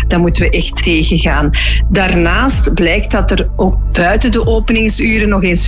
dat moeten we echt tegengaan. Daarnaast blijkt dat er ook buiten de openingsuren nog eens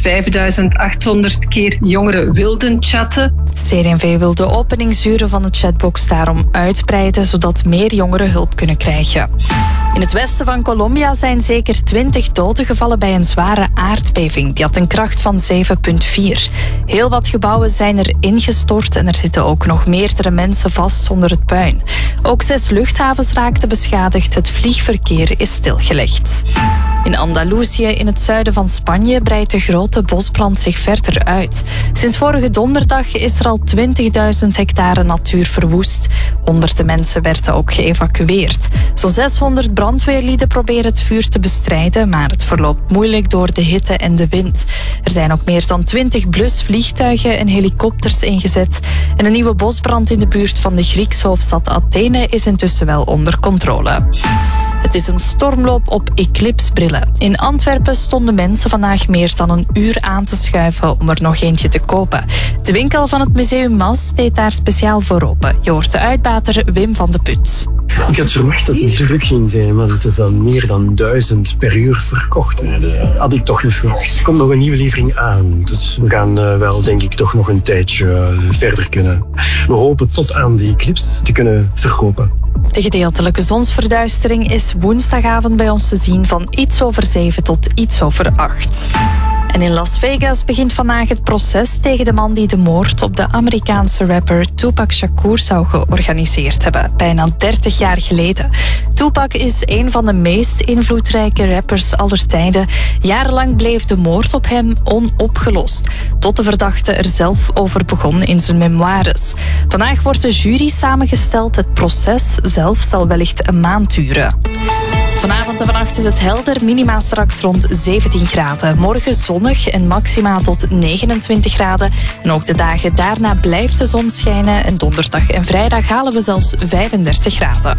5800 keer jongeren wilden chatten. CD&V wil de openingsuren van de chatbox daarom uitbreiden, zodat meer jongeren hulp kunnen krijgen. In het westen van Colombia zijn zeker 20 doden gevallen bij een zware aardbeving. Die had een kracht van 7,4. Heel wat gebouwen zijn er ingestort en er zitten ook nog meerdere mensen vast onder het puin. Ook 6 luchthavens raakten beschadigd. Het vliegverkeer is stilgelegd. In Andalusië, in het zuiden van Spanje, breidt de grote bosbrand zich verder uit. Sinds vorige donderdag is er al 20.000 hectare natuur verwoest. Honderden mensen werden ook geëvacueerd. Zo'n 600 brandweerlieden proberen het vuur te bestrijden, maar het verloopt moeilijk door de hitte en de wind. Er zijn ook meer dan 20 blusvliegtuigen en helikopters ingezet. En een nieuwe bosbrand in de buurt van de Griekse hoofdstad Athene is intussen wel onder controle. Het is een stormloop op eclipsebrillen. In Antwerpen stonden mensen vandaag meer dan een uur aan te schuiven om er nog eentje te kopen. De winkel van het Museum Mas deed daar speciaal voor open. Je hoort de uitbater Wim van de Put. Ik had verwacht dat het druk ging zijn, want er van meer dan 1000 per uur verkocht werden. Had ik toch niet verwacht. Er komt nog een nieuwe levering aan, dus we gaan wel, denk ik, toch nog een tijdje verder kunnen. We hopen tot aan de eclipse te kunnen verkopen. De gedeeltelijke zonsverduistering is woensdagavond bij ons te zien van iets over 7 tot iets over 8. En in Las Vegas begint vandaag het proces tegen de man die de moord op de Amerikaanse rapper Tupac Shakur zou georganiseerd hebben, bijna 30 jaar geleden. Tupac is een van de meest invloedrijke rappers aller tijden. Jarenlang bleef de moord op hem onopgelost, tot de verdachte er zelf over begon in zijn memoires. Vandaag wordt de jury samengesteld. Het proces zelf zal wellicht een maand duren. Vanavond en vannacht is het helder, minima straks rond 17 graden. Morgen zonnig en maxima tot 29 graden. En ook de dagen daarna blijft de zon schijnen. En donderdag en vrijdag halen we zelfs 35 graden.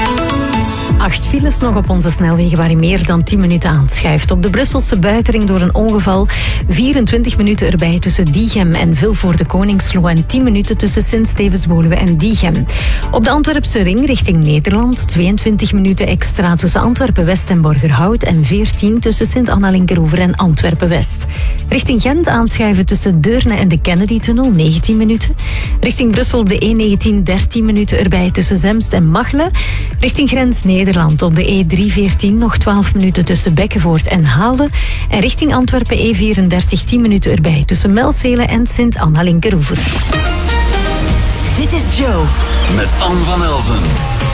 8 files nog op onze snelwegen waar je meer dan 10 minuten aanschuift. Op de Brusselse buitenring door een ongeval 24 minuten erbij tussen Diegem en Vilvoorde-Koningslo en 10 minuten tussen Sint-Stevens-Woluwe en Diegem. Op de Antwerpse ring richting Nederland 22 minuten extra tussen Antwerpen-West en Borgerhout en 14 tussen Sint-Anna-Linkeroever en Antwerpen-West. Richting Gent aanschuiven tussen Deurne en de Kennedy-tunnel 19 minuten. Richting Brussel op de E19 13 minuten erbij tussen Zemst en Machelen. Richting grens Nederland op de E314 nog 12 minuten tussen Bekkenvoort en Haalde. En richting Antwerpen E34 10 minuten erbij tussen Melzelen en Sint-Anna-Linkeroever. Dit is Joe. Met Anne van Elzen.